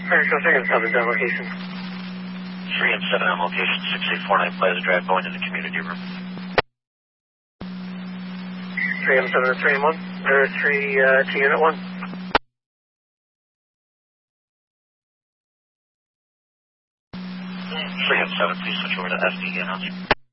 Alright, go 3 and 7 on location. 3 and 7 on location, 6849 Plaza Drive, going to the community room. 3 and 7 to 3 and 1, or 3 to unit 1. 3 and 7, please switch over to SD announce.